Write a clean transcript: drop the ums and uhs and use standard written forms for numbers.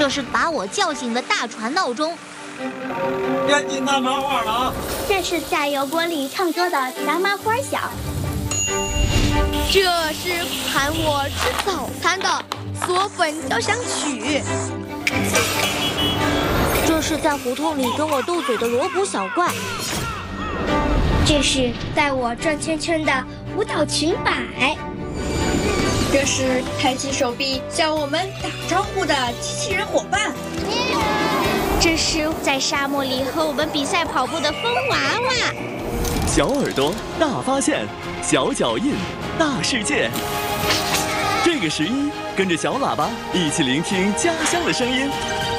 这是把我叫醒的大船闹钟。 赶紧看漫画了！ 这是在油锅里唱歌的小麻花小。 这是喊我吃早餐的索本交响曲。 这是在胡同里跟我斗嘴的锣鼓小怪。 这是在我转圈圈的舞蹈裙摆。 这是抬起手臂向我们打招呼的机器人伙伴。 这是在沙漠里和我们比赛跑步的风娃娃。 小耳朵大发现，小脚印大世界。这个11，跟着小喇叭一起聆听家乡的声音。